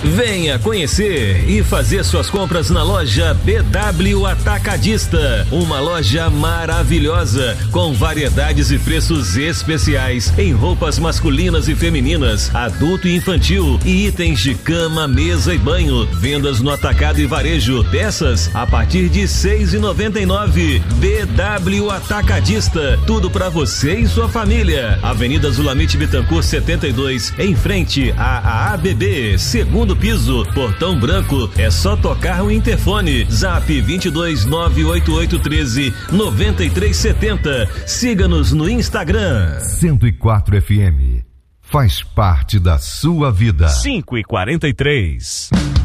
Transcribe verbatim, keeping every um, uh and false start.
Venha conhecer e fazer suas compras na loja B W Atacadista, uma loja maravilhosa com variedades e preços especiais em roupas masculinas e femininas, adulto e infantil e itens de cama, mesa e banho. Vendas no atacado e varejo, peças a partir de seis reais e noventa e nove centavos. B W Atacadista, tudo para você e sua família. Avenida Zulamite Bittencourt setenta e dois, em frente à A A B B, segundo piso, Portão Branco. É só tocar o interfone. Zap vinte e dois, nove oito oito, treze, noventa e três setenta. Siga-nos no Instagram. cento e quatro F M faz parte da sua vida. cinco e quarenta e três.